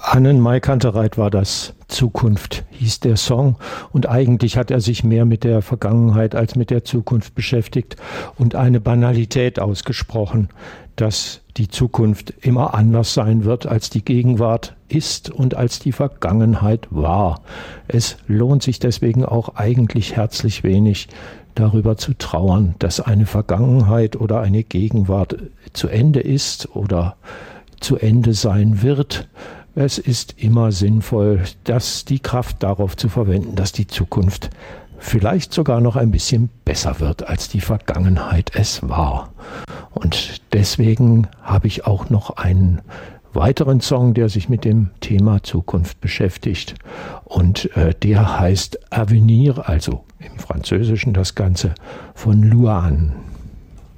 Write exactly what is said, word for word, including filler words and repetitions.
Annemarie Kantereit war das. Zukunft hieß der Song, und eigentlich hat er sich mehr mit der Vergangenheit als mit der Zukunft beschäftigt und eine Banalität ausgesprochen, dass die Zukunft immer anders sein wird, als die Gegenwart ist und als die Vergangenheit war. Es lohnt sich deswegen auch eigentlich herzlich wenig, darüber zu trauern, dass eine Vergangenheit oder eine Gegenwart zu Ende ist oder zu Ende sein wird. Es ist immer sinnvoll, dass die Kraft darauf zu verwenden, dass die Zukunft vielleicht sogar noch ein bisschen besser wird, als die Vergangenheit es war. Und deswegen habe ich auch noch einen weiteren Song, der sich mit dem Thema Zukunft beschäftigt. Und äh, der heißt Avenir, also im Französischen das Ganze, von Luan.